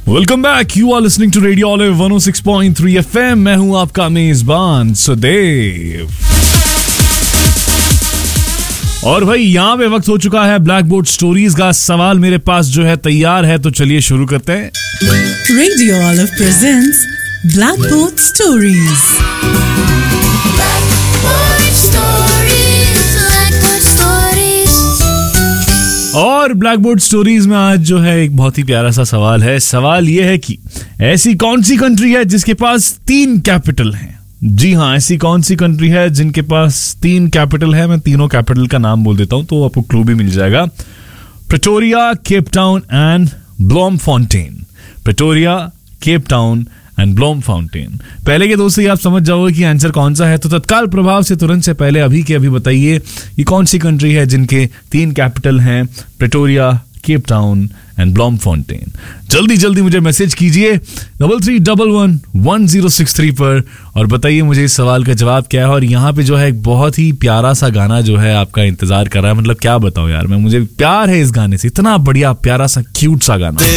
Welcome back, you are listening to radio olive 106.3 FM। मैं हूं आपका मेजबान सुदेव। और भाई यहाँ पे वक्त हो चुका है ब्लैक बोर्ड स्टोरीज का। सवाल मेरे पास जो है तैयार है, तो चलिए शुरू करते हैं। Radio olive presents black board stories. और ब्लैक बोर्ड स्टोरीज में आज जो है एक बहुत ही प्यारा सा सवाल है। सवाल ये है कि ऐसी कौन सी कंट्री है जिसके पास 3 कैपिटल हैं? जी हाँ, ऐसी कौन सी कंट्री है जिनके पास 3 कैपिटल है? मैं तीनों कैपिटल का नाम बोल देता हूं तो आपको क्लू भी मिल जाएगा। Pretoria, Cape Town and ब्लॉमफॉन्टेन। Pretoria, Cape Town and ब्लॉमफॉन्टेन। पहले के दोस्तों आप समझ जाओगे कि आंसर कौन सा है, तो तत्काल प्रभाव से तुरंत से पहले अभी के अभी बताइए ये कौन सी कंट्री है जिनके 3 कैपिटल हैं, प्रिटोरिया, केप टाउन एंड ब्लॉमफॉन्टेन। जल्दी जल्दी मुझे मैसेज कीजिए 33111063 पर और बताइए मुझे इस सवाल का जवाब क्या है। और यहाँ पे जो है एक बहुत ही प्यारा सा गाना जो है आपका इंतजार कर रहा है। मतलब क्या बताऊं यार, मैं मुझे प्यार है इस गाने से, इतना बढ़िया प्यारा सा क्यूट सा गाना।